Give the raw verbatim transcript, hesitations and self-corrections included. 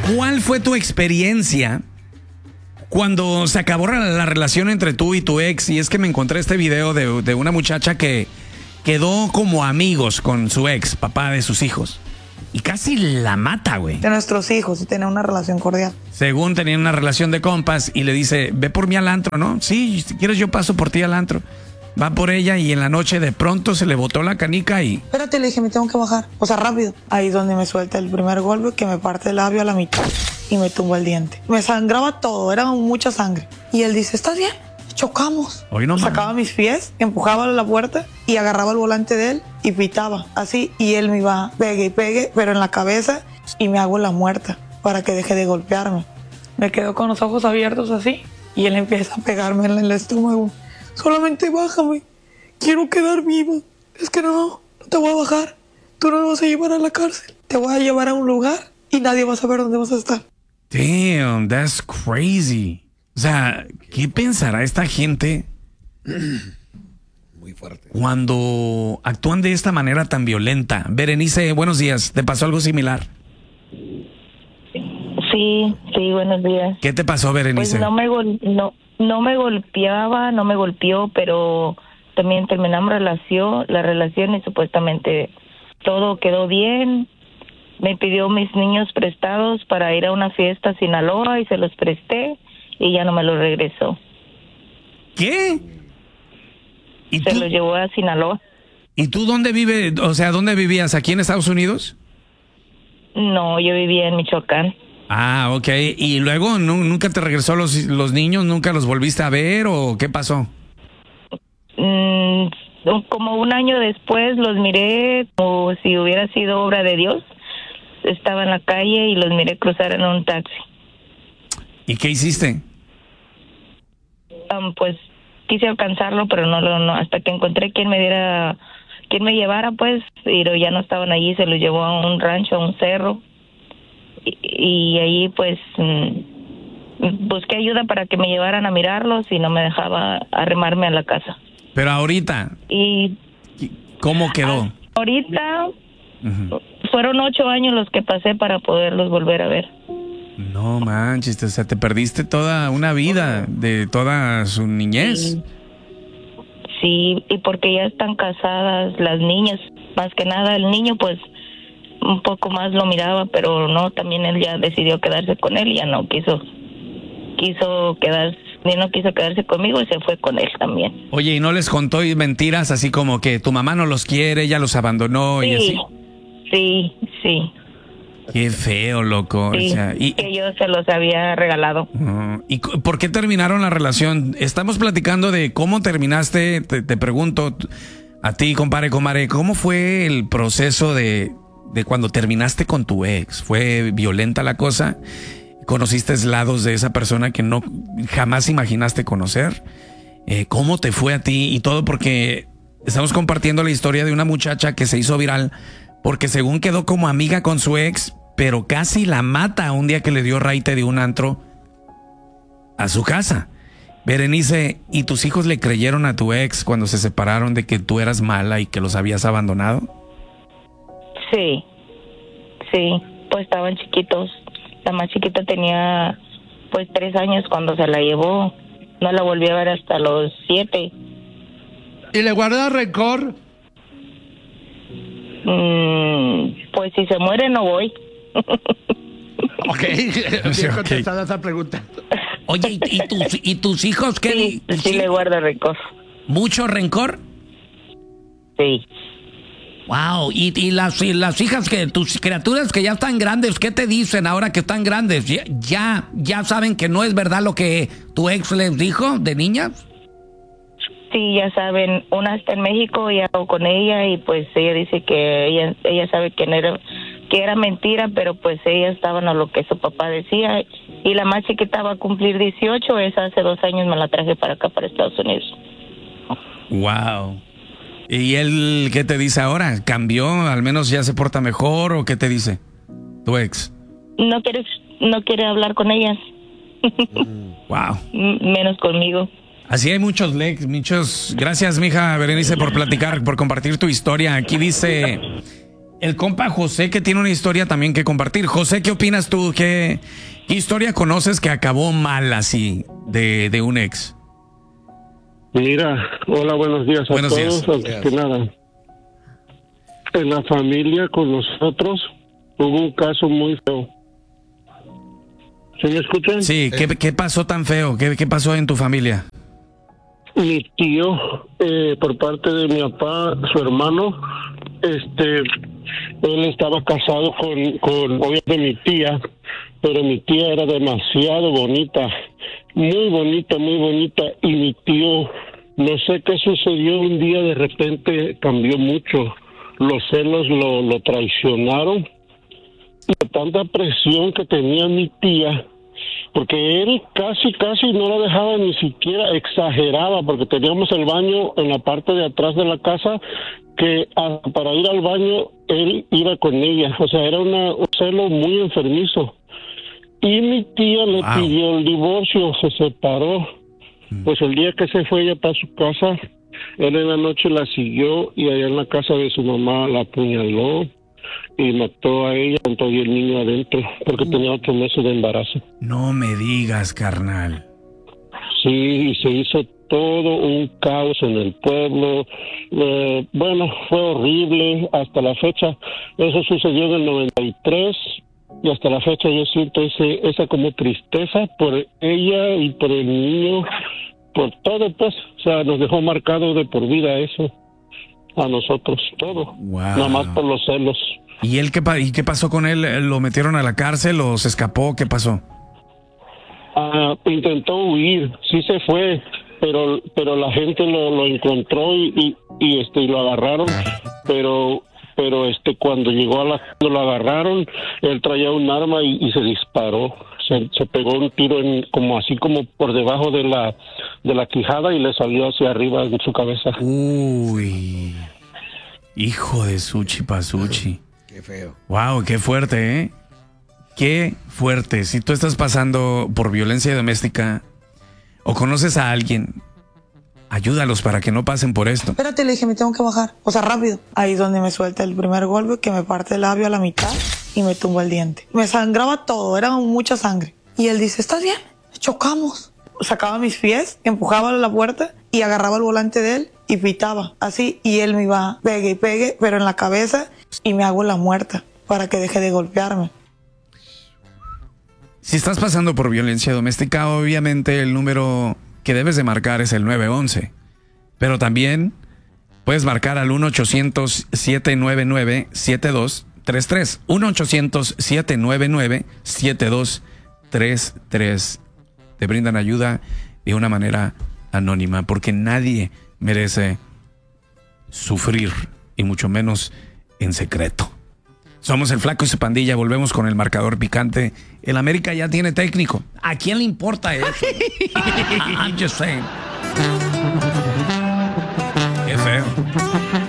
¿Cuál fue tu experiencia cuando se acabó la, la relación entre tú y tu ex? Y es que me encontré este video de, de una muchacha que quedó como amigos con su ex, papá de sus hijos. Y casi la mata, güey. De nuestros hijos, y tener una relación cordial. Según tenían una relación de compas y le dice, ve por mí al antro, ¿no? Sí, si quieres yo paso por ti al antro. Va por ella y en la noche de pronto se le botó la canica y... Espérate, le dije, me tengo que bajar. O sea, rápido. Ahí es donde me suelta el primer golpe que me parte el labio a la mitad y me tumba el diente. Me sangraba todo, era mucha sangre. Y él dice, ¿estás bien? Chocamos. Hoy no, Sacaba mis pies, empujaba la puerta y agarraba el volante de él y pitaba así. Y él me iba pegue y pegue, pero en la cabeza, y me hago la muerta para que deje de golpearme. Me quedo con los ojos abiertos así y él empieza a pegarme en el estómago. Solamente bájame, quiero quedar vivo. Es que no, no te voy a bajar. Tú no me vas a llevar a la cárcel. Te voy a llevar a un lugar y nadie va a saber dónde vas a estar. Damn, that's crazy. O sea, ¿qué pensará esta gente muy fuerte cuando actúan de esta manera tan violenta? Berenice, buenos días. ¿Te pasó algo similar? Sí, sí, buenos días. ¿Qué te pasó, Berenice? Pues no me gol- no no me golpeaba, no me golpeó, pero también terminamos relación, la relación y supuestamente todo quedó bien. Me pidió mis niños prestados para ir a una fiesta a Sinaloa y se los presté y ya no me los regresó. ¿Qué? ¿Y Se tú, los llevó a Sinaloa. ¿Y tú dónde vives? O sea, ¿dónde vivías? ¿Aquí en Estados Unidos? No, yo vivía en Michoacán. Ah, ok. ¿Y luego nu- nunca te regresó los, los niños? ¿Nunca los volviste a ver o qué pasó? Mm, como un año después los miré como si hubiera sido obra de Dios. Estaba en la calle y los miré cruzar en un taxi. ¿Y qué hiciste? Um, pues quise alcanzarlo, pero no, no, no, hasta que encontré quien me diera, quien me llevara, pues, pero ya no estaban allí, se los llevó a un rancho, a un cerro, y, y ahí, pues, mmm, busqué ayuda para que me llevaran a mirarlos y no me dejaba arrimarme a la casa. Pero ahorita, Y ¿cómo quedó? ahorita Ujú. fueron ocho años los que pasé para poderlos volver a ver. No manches, o sea, te perdiste toda una vida de toda su niñez. Sí. Sí, y porque ya están casadas las niñas, más que nada el niño pues un poco más lo miraba, pero no, también él ya decidió quedarse con él y ya no quiso, quiso quedarse, no quiso quedarse conmigo y se fue con él también. Oye, ¿y no les contó y mentiras así como que tu mamá no los quiere, ella los abandonó y así? Sí, sí, Qué feo, loco. sí, O sea, y, que yo se los había regalado. uh, ¿y cu- por qué terminaron la relación? Estamos platicando de cómo terminaste, te, te pregunto a ti, compadre, comadre, ¿cómo fue el proceso de, de cuando terminaste con tu ex? ¿Fue violenta la cosa? ¿Conociste lados de esa persona que no jamás imaginaste conocer? Eh, ¿Cómo te fue a ti? Y todo porque estamos compartiendo la historia de una muchacha que se hizo viral porque según quedó como amiga con su ex, pero casi la mata un día que le dio raite de un antro a su casa. Berenice, ¿y tus hijos le creyeron a tu ex cuando se separaron de que tú eras mala y que los habías abandonado? Sí, sí, pues estaban chiquitos. La más chiquita tenía pues tres años cuando se la llevó. No la volví a ver hasta los siete. ¿Y le guarda rencor? Mm, pues si se muere no voy. Ok, bien Sí, ok. contestada esa pregunta. Oye, ¿y, y tus, y tus hijos qué? Sí, ¿Tus sí hijos? le guardo rencor. ¿Mucho rencor? Sí. Wow, y, y las, y las hijas que, tus criaturas que ya están grandes, ¿qué te dicen ahora que están grandes? ¿Ya, ya, ya saben que no es verdad lo que tu ex les dijo de niñas? Sí, ya saben, una está en México y hago con ella y pues ella dice que ella, ella sabe que no era, que era mentira, pero pues ellas estaban a lo que su papá decía. Y la más chiquita va a cumplir dieciocho, esa hace dos años me la traje para acá, para Estados Unidos. Wow. ¿Y él qué te dice ahora? ¿Cambió? ¿Al menos ya se porta mejor o qué te dice tu ex? No quiere, no quiere hablar con ellas. Wow. M- menos conmigo. Así hay muchos likes, muchos. Gracias, mija Berenice, por platicar, por compartir tu historia. Aquí dice el compa José, que tiene una historia también que compartir. José, ¿qué opinas tú? ¿Qué, qué historia conoces que acabó mal así de, de un ex? Mira, hola, buenos días a Buenos todos. días. Antes que nada, en la familia con nosotros hubo un caso muy feo. ¿Sí me escuchan? Sí, ¿qué, qué pasó tan feo? ¿Qué, qué pasó en tu familia? Mi tío, eh, por parte de mi papá, su hermano, este, él estaba casado con, con obviamente mi tía, pero mi tía era demasiado bonita, muy bonita, muy bonita, y mi tío, no sé qué sucedió un día, de repente cambió mucho, los celos lo, lo traicionaron, y de tanta presión que tenía mi tía, porque él casi, casi no la dejaba, ni siquiera exageraba, porque teníamos el baño en la parte de atrás de la casa, que a, para ir al baño él iba con ella, o sea, era una, un celo muy enfermizo. Y mi tía le Wow. pidió el divorcio, se separó. Pues el día que se fue ella para su casa, él en la noche la siguió y allá en la casa de su mamá la apuñaló y mató a ella con todo y el niño adentro, porque tenía ocho meses de embarazo. No me digas, carnal. Sí, y se hizo todo un caos en el pueblo. Eh, bueno, fue horrible hasta la fecha. Eso sucedió en el noventa y tres y hasta la fecha yo siento ese esa como tristeza por ella y por el niño, por todo, pues. O sea, nos dejó marcado de por vida eso a nosotros, todo. Wow. Nada más por los celos. ¿Y él qué, pa- y qué pasó con él? ¿Lo metieron a la cárcel o se escapó? ¿Qué pasó? Ah, intentó huir, sí se fue, pero pero la gente lo, lo encontró y, y, y, este y lo agarraron, pero pero este cuando llegó a la cuando lo agarraron, él traía un arma y, y se disparó, se, se pegó un tiro en, como así como por debajo de la de la quijada y le salió hacia arriba en su cabeza. Uy, hijo de Suchi Pasuchi. Qué feo. Wow, qué fuerte, ¿eh? Qué fuerte. Si tú estás pasando por violencia doméstica o conoces a alguien, ayúdalos para que no pasen por esto. Espérate, le dije, me tengo que bajar. O sea, rápido. Ahí es donde me suelta el primer golpe, que me parte el labio a la mitad y me tumba el diente. Me sangraba todo, era mucha sangre. Y él dice, ¿estás bien? Chocamos. Sacaba mis pies, empujaba la puerta y agarraba el volante de él y pitaba así. Y él me iba pegue y pegue, pero en la cabeza, y me hago la muerta para que deje de golpearme. Si estás pasando por violencia doméstica, obviamente el número que debes de marcar es el nueve once. Pero también puedes marcar al uno ochocientos, siete nueve nueve, siete dos tres tres. uno ochocientos, siete nueve nueve, siete dos tres tres. Te brindan ayuda de una manera anónima, porque nadie merece sufrir, y mucho menos en secreto. Somos el Flaco y su pandilla, volvemos con el marcador picante. El América ya tiene técnico. ¿A quién le importa eso? I'm just saying. Qué feo.